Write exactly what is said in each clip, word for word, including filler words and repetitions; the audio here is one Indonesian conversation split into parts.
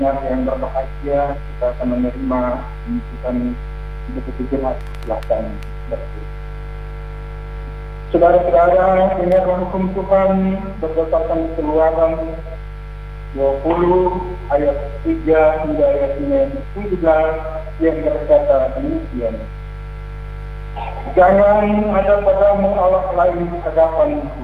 yang berbahagia, kita akan menerima Tuhan begitu jelas silahkan berdoa. Saudara-saudara, dengarlah hukum Tuhan berdasarkan Keluaran dua puluh ayat tiga hingga ayat tujuh belas yang berkata demikian. Jangan ada padamu Allah lain di hadapanku.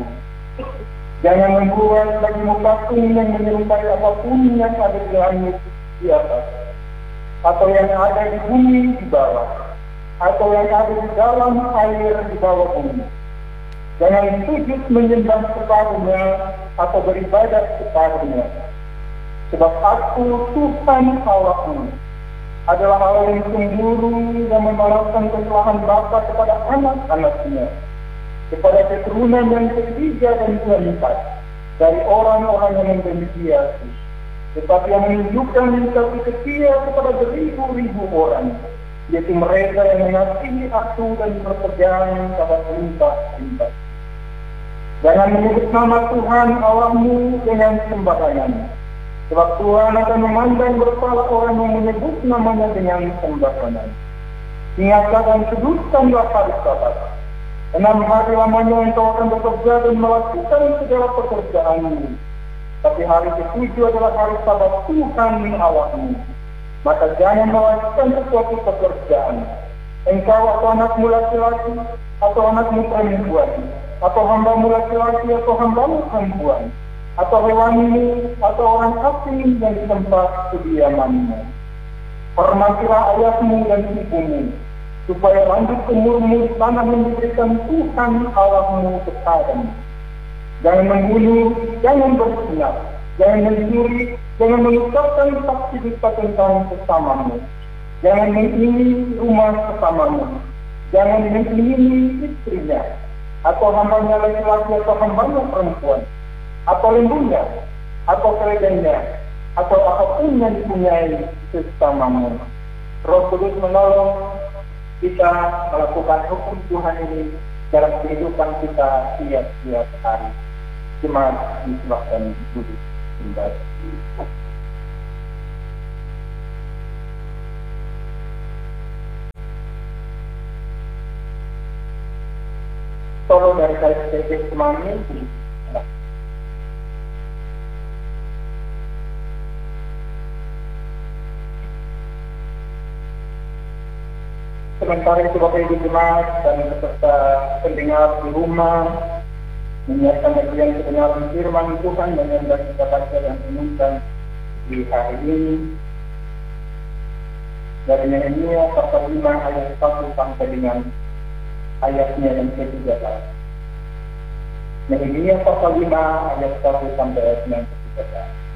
Jangan membuat bagimu patung yang menyerupai apapun yang ada di langit di atas, atau yang ada di bumi di bawah, atau yang ada di dalam air di bawah bumi. Jangan sujud menyembah kepadanya atau beribadat kepadanya. Sebab aku Tuhan Allahmu adalah Allah yang cemburu dan membalaskan kesalahan bapa kepada anak-anaknya, kepada keturunan yang ketiga dan keempat dari orang-orang yang membenci aku, tetapi yang menunjukkan kasih setia kepada beribu-ribu orang, yaitu mereka yang mengasihi aku dan berpegang pada perintah-perintah. Jangan menyebut nama Tuhan Allahmu dengan sembarangan, sebab Tuhan akan memandang bersalah orang yang menyebut namanya dengan sembarangan. Ingatlah dan sudutkanlah hari Sabat. Enam hari lamanya engkau akan bekerja dan melakukan segala pekerjaanmu. Tapi hari ketujuh adalah hari Sabat Tuhan Allahmu. Maka jangan melakukan sesuatu pekerjaan. Engkau atau anakmu laki-laki, atau anakmu perempuan, atau hambamu laki-laki, atau hambamu perempuan, atau hewanmu, atau orang asing yang di tempat kediamanmu. Hormatilah ayahmu dan ibumu, supaya lanjut umurmu di tanah yang diberikan Tuhan Allahmu kepadamu. Jangan membunuh, jangan berzina, jangan mencuri, jangan mengucapkan saksi dusta tentang sesamamu, jangan mengingini rumah sesamamu, jangan mengingini istrinya, atau hambanya laki-laki atau hambanya perempuan, atau lembunya, atau keledainya, atau apapun yang dipunyai sesamamu. Roh Kudus menolong kita melakukan hukum Tuhan ini dalam kehidupan kita tiap-tiap hari. Cuma disebabkan duduk kembali. Tolong dari K S T P Semanggi. Sementara itu Bapak Ibu Jemaat dan beserta pendengar di rumah menyiapkan bagian kebenaran firman Tuhan yang hendak kita baca dan renungkan di hari ini dari Nehemia pasal lima ayat satu sampai dengan ayatnya yang ketiga belas. Nehemia pasal lima ayat satu sampai ayat yang ketiga belas.